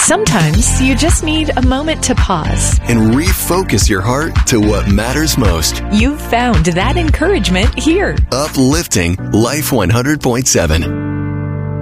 Sometimes you just need a moment to pause and refocus your heart to what matters most. You've found that encouragement here. Uplifting Life 100.7.